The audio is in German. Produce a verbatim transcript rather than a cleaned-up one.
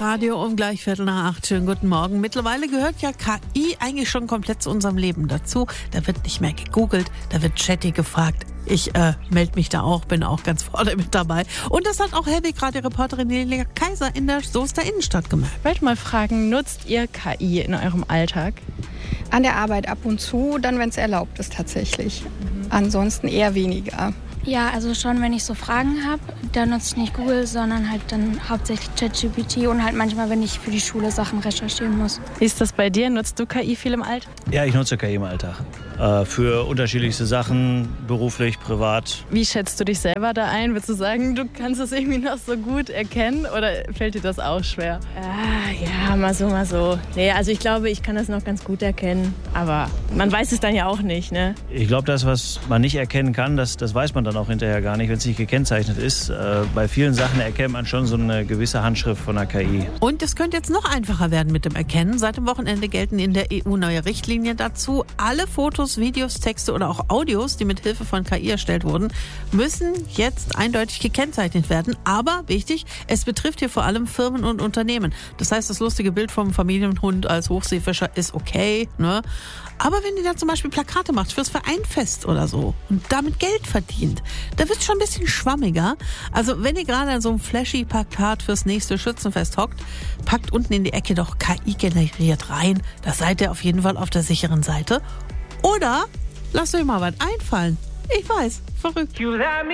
Live-Radio um gleich Viertel nach acht. Schönen guten Morgen. Mittlerweile gehört ja K I eigentlich schon komplett zu unserem Leben dazu. Da wird nicht mehr gegoogelt, da wird Chatty gefragt. Ich äh, melde mich da auch, bin auch ganz vorne mit dabei. Und das hat auch Helwig-Radio-Reporterin Lilia Kaiser in der Soester Innenstadt gemerkt. Ich wollte mal fragen, nutzt ihr K I in eurem Alltag? An der Arbeit ab und zu, dann wenn es erlaubt ist tatsächlich. Mhm. Ansonsten eher weniger. Ja, also schon, wenn ich so Fragen habe, dann nutze ich nicht Google, sondern halt dann hauptsächlich ChatGPT und halt manchmal, wenn ich für die Schule Sachen recherchieren muss. Wie ist das bei dir? Nutzt du K I viel im Alltag? Ja, ich nutze K I im Alltag. Äh, für unterschiedlichste Sachen, beruflich, privat. Wie schätzt du dich selber da ein? Würdest du sagen, du kannst das irgendwie noch so gut erkennen oder fällt dir das auch schwer? Ah, ja, mal so, mal so. Nee, also ich glaube, ich kann das noch ganz gut erkennen, aber man weiß es dann ja auch nicht, ne? Ich glaube, das, was man nicht erkennen kann, das, das weiß man dann auch hinterher gar nicht, wenn es nicht gekennzeichnet ist. Äh, bei vielen Sachen erkennt man schon so eine gewisse Handschrift von der K I. Und es könnte jetzt noch einfacher werden mit dem Erkennen. Seit dem Wochenende gelten in der E U neue Richtlinien dazu. Alle Fotos, Videos, Texte oder auch Audios, die mit Hilfe von K I erstellt wurden, müssen jetzt eindeutig gekennzeichnet werden. Aber wichtig, es betrifft hier vor allem Firmen und Unternehmen. Das heißt, das lustige Bild vom Familienhund als Hochseefischer ist okay, ne? Aber wenn ihr da zum Beispiel Plakate macht fürs Vereinfest oder so und damit Geld verdient, da wird es schon ein bisschen schwammiger. Also wenn ihr gerade an so einem flashy Plakat fürs nächste Schützenfest hockt, packt unten in die Ecke doch K I generiert rein. Da seid ihr auf jeden Fall auf der sicheren Seite. Oder lasst euch mal was einfallen. Ich weiß, verrückt.